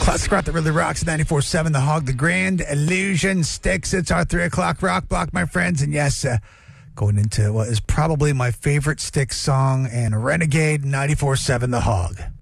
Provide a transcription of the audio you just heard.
Classic rock that really rocks. 94.7 The Hog, The Grand Illusion, Styx. It's our 3 o'clock rock block, my friends. And yes, going into what is probably my favorite Styx song and Renegade, 94.7 The Hog.